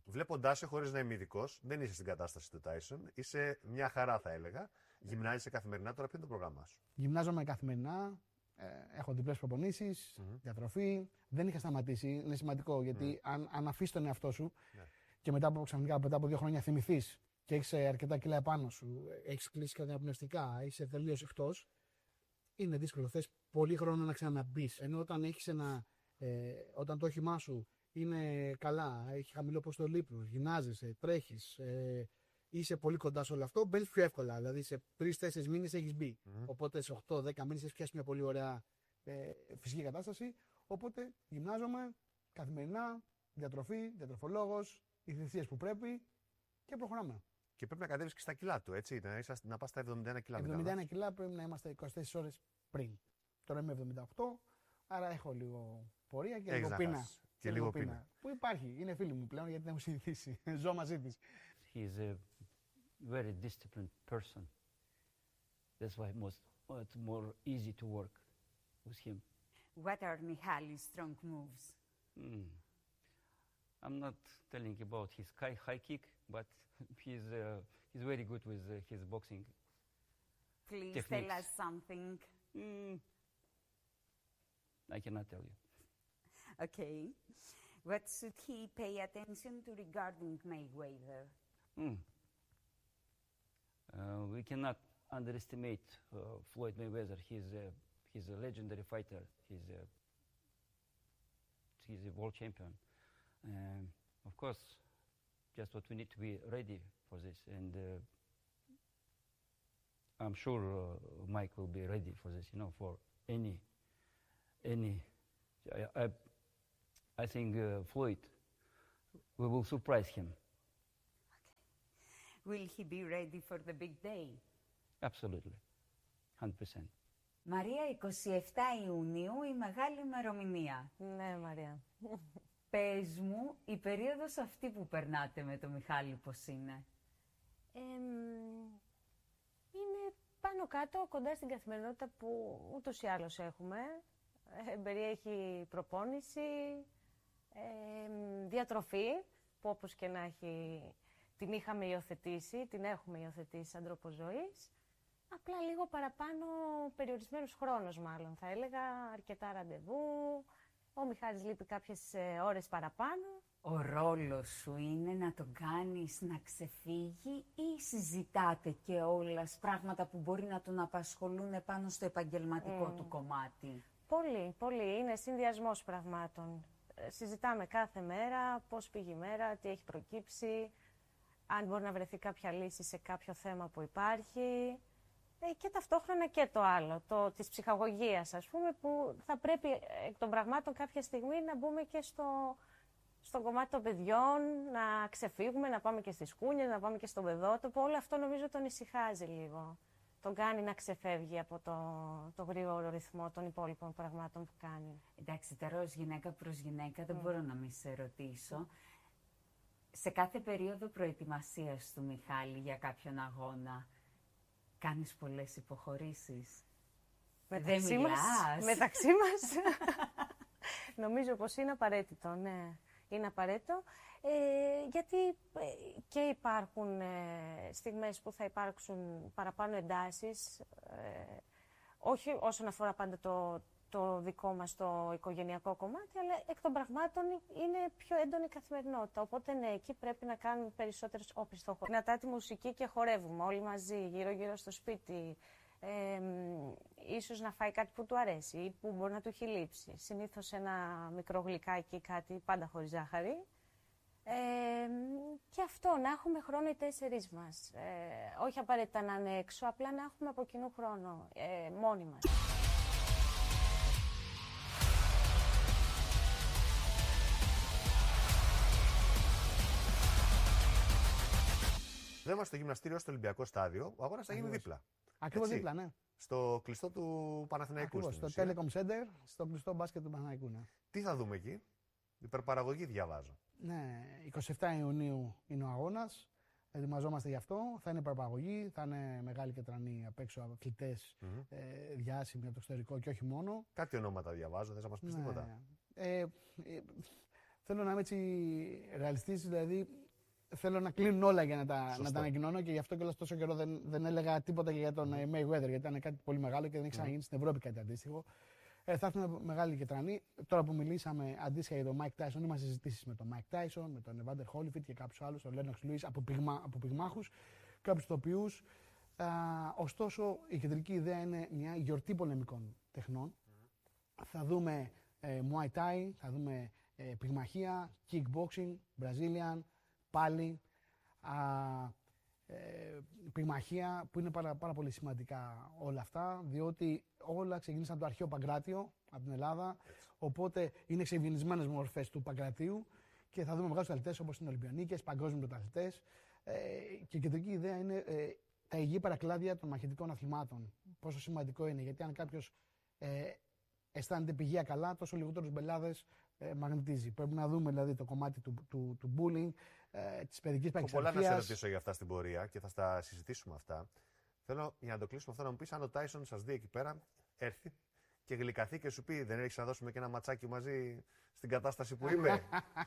Βλέποντάς σε χωρίς να είμαι ειδικός, δεν είσαι στην κατάσταση του Tyson. Είσαι μια χαρά, θα έλεγα. Γυμνάζεσαι καθημερινά. Τώρα, ποιο είναι το πρόγραμμά σου? Γυμνάζομαι καθημερινά. Έχω διπλές προπονήσεις, διατροφή. Δεν είχα σταματήσει. Είναι σημαντικό γιατί αν αφήσεις τον εαυτό σου και ξαφνικά μετά από 2 χρόνια θυμηθείς και έχεις αρκετά κιλά επάνω σου, έχεις κλείσει καταπνευστικά, είσαι τελείως εκτός, είναι δύσκολο. Θες πολύ χρόνο να ξαναμπείς. Ενώ όταν το όχημά σου είναι καλά, έχει χαμηλό ποσοστό λίπνους, γυμνάζεσαι, τρέχεις, είσαι πολύ κοντά σε όλο αυτό, μπαίνεις πιο εύκολα. Δηλαδή σε 3-4 μήνες έχεις μπει. Οπότε σε 8-10 μήνες έχεις πιάσει μια πολύ ωραία φυσική κατάσταση. Οπότε γυμνάζομαι καθημερινά, διατροφή, διατροφολόγος, οι θυσίες που πρέπει και προχωράμε. Και πρέπει να κατέβεις και στα κιλά του, έτσι. Να πας στα 71 κιλά. 71 κιλά πρέπει να είμαστε 24 ώρες πριν. Τώρα είμαι 78, άρα έχω λίγο πορεία και λίγο πείνα. Και λίγο πείνα. Που υπάρχει, είναι φίλη μου πλέον γιατί δεν έχω συνηθίσει. Ζω μαζί της. He's a very disciplined person. That's why it's more easy to work with him. What are Michali's strong moves? I'm not telling about his high kick, but he's very good with his boxing. Please techniques. Tell us something. I cannot tell you. Okay. What should he pay attention to regarding Mayweather? We cannot underestimate Floyd Mayweather. He's a legendary fighter. He's a world champion. Of course, just what we need to be ready for this, and I'm sure Mike will be ready for this. For any. I think Floyd, we will surprise him. Will he be ready for the big day? Absolutely, 100%. Μαρία, 27 Ιουνίου, η μεγάλη ημερομηνία. Ναι, Μαρία. Πες μου, η περίοδος αυτή που περνάτε με τον Μιχάλη πώς είναι? Είναι πάνω κάτω κοντά στην καθημερινότητα που ούτως ή άλλως έχουμε. Περιέχει προπόνηση, διατροφή, που όπως και να έχει την είχαμε υιοθετήσει, την έχουμε υιοθετήσει σαν τρόπο ζωής. Απλά λίγο παραπάνω περιορισμένος χρόνος μάλλον θα έλεγα, αρκετά ραντεβού. Ο Μιχάλης λείπει κάποιες ώρες παραπάνω. Ο ρόλος σου είναι να τον κάνεις να ξεφύγει ή συζητάτε και όλας πράγματα που μπορεί να τον απασχολούν πάνω στο επαγγελματικό του κομμάτι? Πολύ, πολύ. Είναι συνδυασμός πραγμάτων. Συζητάμε κάθε μέρα πώς πήγε η μέρα, τι έχει προκύψει, αν μπορεί να βρεθεί κάποια λύση σε κάποιο θέμα που υπάρχει. Και ταυτόχρονα και το άλλο, της ψυχαγωγίας, ας πούμε, που θα πρέπει εκ των πραγμάτων κάποια στιγμή να μπούμε και στο κομμάτι των παιδιών, να ξεφύγουμε, να πάμε και στις κούνιες, να πάμε και στον παιδότοπο. Όλο αυτό νομίζω τον ησυχάζει λίγο. Τον κάνει να ξεφεύγει από το γρήγορο ρυθμό των υπόλοιπων πραγμάτων που κάνει. Εντάξει, τώρα ως γυναίκα προς γυναίκα δεν μπορώ να μην σε ρωτήσω. Σε κάθε περίοδο προετοιμασίας του Μιχάλη για κάποιον αγώνα, κάνεις πολλές υποχωρήσεις? Μεταξύ μας. Νομίζω πως είναι απαραίτητο, ναι. Είναι απαραίτητο, γιατί και υπάρχουν στιγμές που θα υπάρξουν παραπάνω εντάσεις, όχι όσον αφορά πάντα το δικό μας το οικογενειακό κομμάτι, αλλά εκ των πραγμάτων είναι πιο έντονη η καθημερινότητα. Οπότε ναι, εκεί πρέπει να κάνουμε περισσότερες όποιες στο χώρο. Δυνατά τη μουσική και χορεύουμε όλοι μαζί, γύρω-γύρω στο σπίτι. Ίσως να φάει κάτι που του αρέσει ή που μπορεί να του έχει λείψει. Συνήθως ένα μικρό γλυκάκι, κάτι πάντα χωρίς ζάχαρη. Και αυτό, να έχουμε χρόνο οι 4 μας. Όχι απαραίτητα να είναι έξω, απλά να έχουμε από κοινού χρόνο, μόνοι μας. Εδώ είμαστε στο γυμναστήριο, στο Ολυμπιακό στάδιο. Ο αγώνας θα γίνει δίπλα. Ακριβώς δίπλα, ναι. Στο κλειστό του Παναθηναϊκού. Ακριβώς, στο Telecom Center, στο κλειστό μπάσκετ του Παναθηναϊκού. Ναι. Τι θα δούμε εκεί? Υπερπαραγωγή διαβάζω. Ναι, 27 Ιουνίου είναι ο αγώνας. Ετοιμαζόμαστε γι' αυτό. Θα είναι υπερπαραγωγή, θα είναι μεγάλη κετρανή απ' έξω, αθλητές, διάσημοι από το εξωτερικό και όχι μόνο. Κάτι ονόματα διαβάζω, θες να μας πεις τίποτα? θέλω να είμαι έτσι ρεαλιστής, δηλαδή θέλω να κλείνουν όλα για να τα ανακοινώνω και γι' αυτό κιόλας τόσο καιρό δεν έλεγα τίποτα και για τον Mayweather, γιατί ήταν κάτι πολύ μεγάλο και δεν έχει ξαναγίνει στην Ευρώπη κάτι αντίστοιχο. Θα έρθουν μεγάλοι και τρανοί. Τώρα που μιλήσαμε αντίστοιχα για τον Mike Tyson, είμαστε συζητήσεις με τον Mike Tyson, με τον Evander Holyfield και κάποιους άλλους, τον Lennox Lewis από πυγμάχους, κάποιους ηθοποιούς. Ωστόσο, η κεντρική ιδέα είναι μια γιορτή πολεμικών τεχνών. Θα δούμε Muay Thai, θα δούμε πυγμαχία, kickboxing, Brazilian, πάλι, πυγμαχία, που είναι πάρα πολύ σημαντικά όλα αυτά, διότι όλα ξεκίνησαν από το αρχαίο Παγκράτιο, από την Ελλάδα, οπότε είναι εξευγενισμένες μορφές του Παγκρατίου και θα δούμε μεγάλους αθλητές όπως είναι Ολυμπιονίκες, παγκόσμιοι πρωταθλητές και η κεντρική ιδέα είναι τα υγιή παρακλάδια των μαχητικών αθλημάτων. Πόσο σημαντικό είναι, γιατί αν κάποιος αισθάνεται πηγαία καλά, τόσο λιγότερους μπελάδες μαγνητίζει. Πρέπει να δούμε δηλαδή το κομμάτι του bullying, της παιδικής παχυσαρκίας. Έχω πολλά να σε ρωτήσω για αυτά στην πορεία και θα τα συζητήσουμε αυτά. Θέλω για να το κλείσουμε αυτό να μου πεις αν ο Τάισον σας δει εκεί πέρα, έρθει και γλυκαθεί και σου πει: δεν έχεις να δώσουμε και ένα ματσάκι μαζί στην κατάσταση που είμαι.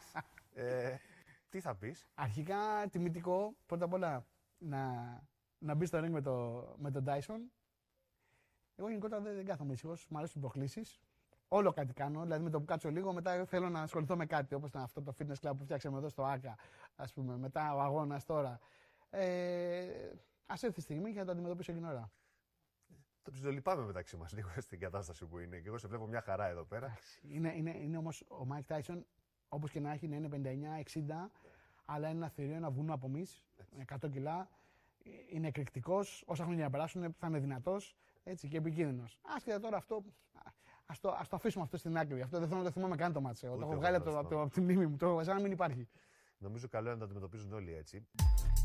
Τι θα πεις? Αρχικά τιμητικό, πρώτα απ' όλα να μπει στο ring με τον Τάισον. Εγώ γενικότερα δεν κάθομαι ήσυχος, μου αρέσουν οι προκλήσεις. Όλο κάτι κάνω, δηλαδή με το που κάτσω λίγο, μετά θέλω να ασχοληθώ με κάτι, όπως ήταν αυτό το fitness club που φτιάξαμε εδώ στο ΆΚΑ, ας πούμε, μετά ο αγώνας τώρα. Ας έρθει η στιγμή και να το αντιμετωπίσω εκείνη ώρα. Το ψιλολυπάμαι μεταξύ μας λίγο στην κατάσταση που είναι και εγώ σε βλέπω μια χαρά εδώ πέρα. Είναι όμως ο Mike Tyson, όπως και να έχει, να είναι 59-60, αλλά είναι ένα θηρίο, ένα βουνό από εμείς, 100 κιλά, είναι εκρηκτικός, όσα χρόνια να περάσουν θα είναι δυνατός. Έτσι, και επικίνδυνος. Άσχετα τώρα αυτό, ας το αφήσουμε αυτό στην άκρη. Αυτό δεν θέλω να το θυμάμαι καν το μάτσο. Το έχω βγάλει από τη μνήμη μου. Το σαν να μην υπάρχει. Νομίζω καλό είναι να το αντιμετωπίζουν όλοι έτσι.